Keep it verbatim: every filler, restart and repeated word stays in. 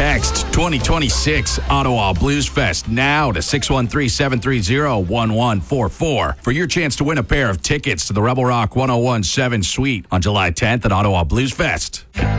Text twenty twenty-six Ottawa Blues Fest now to six one three, seven three zero, one one four four for your chance to win a pair of tickets to the Rebel Rock ten seventeen Suite on July tenth at Ottawa Blues Fest.